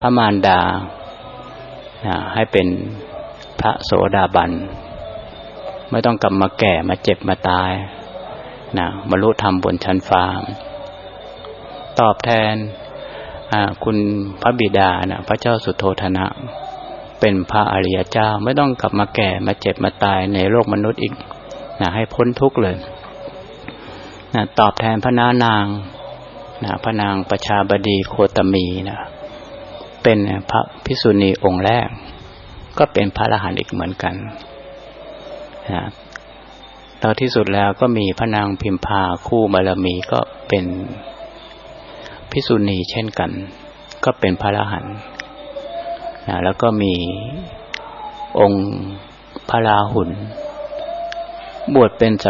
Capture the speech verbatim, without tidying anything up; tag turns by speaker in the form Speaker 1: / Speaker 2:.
Speaker 1: พระมารดาให้เป็นพระโสดาบันไม่ต้องกลับมาแก่มาเจ็บมาตายนะบรรลุธรรมบนชั้นฟ้าตอบแทนคุณพระบิดานะพระเจ้าสุโธทนะเป็นพระอริยเจ้าไม่ต้องกลับมาแก่มาเจ็บมาตายในโลกมนุษย์อีกนะให้พ้นทุกข์เลยนะตอบแทนพระนานางนะพระนางประชาบดีโคตมีนะเป็นพระภิกษุณีองค์แรกก็เป็นพระอรหันต์อีกเหมือนกันนะตอนที่สุดแล้วก็มีพระนางพิมพาคู่บารมีก็เป็นภิกษุณีเช่นกันก็เป็นพระอรหันต์นะแล้วก็มีองค์พระราหุลบวชเป็นส